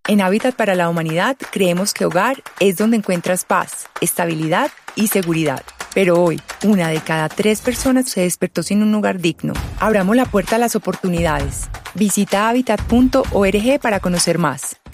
En Hábitat para la Humanidad creemos que hogar es donde encuentras paz, estabilidad y seguridad. Pero hoy, 1 de cada 3 personas se despertó sin un hogar digno. Abramos la puerta a las oportunidades. Visita habitat.org para conocer más.